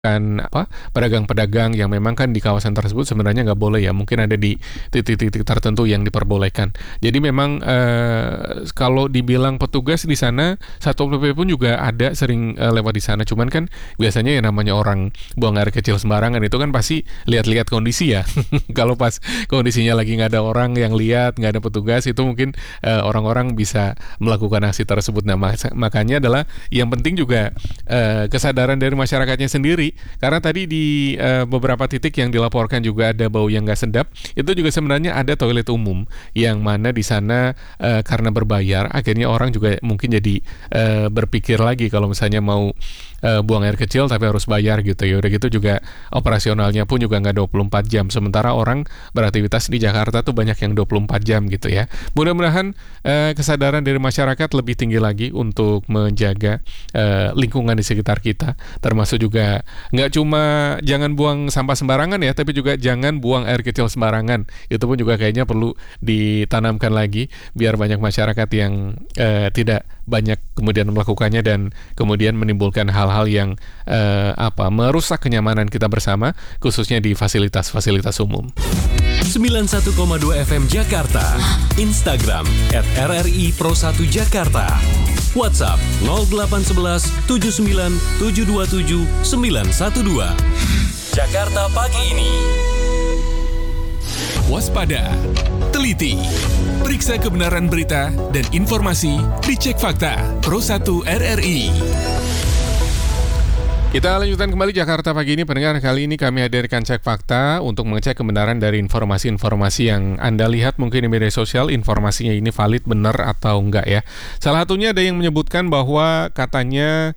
kan pedagang-pedagang yang memang kan di kawasan tersebut sebenarnya nggak boleh ya, mungkin ada di titik-titik tertentu yang diperbolehkan. Jadi memang kalau dibilang petugas di sana, Satpol PP pun juga ada sering lewat di sana. Cuman kan biasanya yang namanya orang buang air kecil sembarangan itu kan pasti lihat-lihat kondisi ya. Kalau pas kondisinya lagi nggak ada orang yang lihat, nggak ada petugas, itu mungkin orang-orang bisa melakukan aksi tersebut. Nah makanya adalah yang penting juga kesadaran dari masyarakatnya sendiri. Karena tadi di beberapa titik yang dilaporkan juga ada bau yang nggak sedap, itu juga sebenarnya ada toilet umum yang mana di sana karena berbayar, akhirnya orang juga mungkin jadi berpikir lagi kalau misalnya mau buang air kecil tapi harus bayar gitu ya. Udah gitu juga operasionalnya pun juga nggak 24 jam. Sementara orang beraktivitas di Jakarta tuh banyak yang 24 jam gitu ya. Mudah-mudahan kesadaran dari masyarakat lebih tinggi lagi untuk menjaga lingkungan di sekitar kita. Termasuk juga nggak cuma jangan buang sampah sembarangan ya, tapi juga jangan buang air kecil sembarangan. Itu pun juga kayaknya perlu ditanamkan lagi biar banyak masyarakat yang tidak banyak kemudian melakukannya dan kemudian menimbulkan hal-hal yang merusak kenyamanan kita bersama, khususnya di fasilitas-fasilitas umum. 91,2 FM Jakarta, Instagram @RRI Pro 1 Jakarta, WhatsApp 0811 79 727 912. Jakarta pagi ini. Waspada, teliti, periksa kebenaran berita dan informasi, dicek fakta. Pro 1 RRI. Kita lanjutkan kembali Jakarta pagi ini, pendengar. Kali ini kami hadirkan Cek Fakta untuk mengecek kebenaran dari informasi-informasi yang Anda lihat mungkin di media sosial. Informasinya ini valid, benar atau enggak ya. Salah satunya ada yang menyebutkan bahwa katanya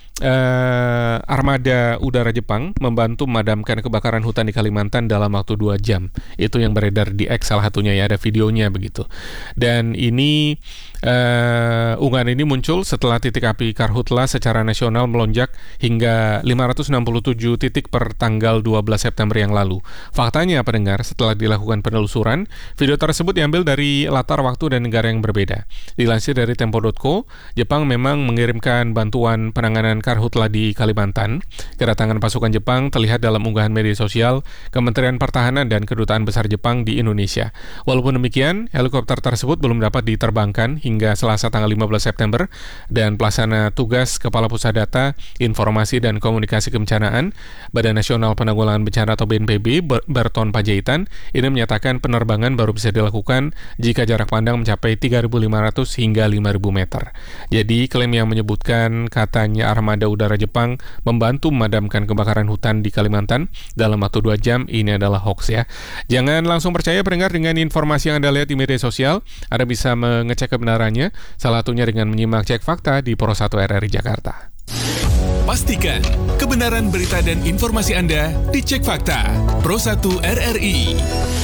armada udara Jepang membantu memadamkan kebakaran hutan di Kalimantan dalam waktu 2 jam. Itu yang beredar di X salah satunya ya, ada videonya begitu. Dan ini unggahan ini muncul setelah titik api Karhutla secara nasional melonjak hingga 567 titik per tanggal 12 September yang lalu. Faktanya pendengar, setelah dilakukan penelusuran, video tersebut diambil dari latar waktu dan negara yang berbeda. Dilansir dari Tempo.co, Jepang memang mengirimkan bantuan penanganan Karhutla di Kalimantan. Kedatangan pasukan Jepang terlihat dalam unggahan media sosial Kementerian Pertahanan dan Kedutaan Besar Jepang di Indonesia. Walaupun demikian, helikopter tersebut belum dapat diterbangkan hingga Selasa tanggal 15 September dan pelaksana tugas Kepala Pusat Data, Informasi dan Komunikasi Kebencanaan Badan Nasional Penanggulangan Bencana atau BNPB, Berton Panjaitan, ini menyatakan penerbangan baru bisa dilakukan jika jarak pandang mencapai 3.500 hingga 5.000 meter. Jadi klaim yang menyebutkan katanya armada udara Jepang membantu memadamkan kebakaran hutan di Kalimantan dalam waktu 2 jam, ini adalah hoax ya. Jangan langsung percaya pendengar dengan informasi yang Anda lihat di media sosial. Anda bisa mengecek kebenarannya, salah satunya dengan menyimak Cek Fakta di Pro 1 RRI Jakarta. Pastikan kebenaran berita dan informasi Anda dicek fakta. Pro 1 RRI.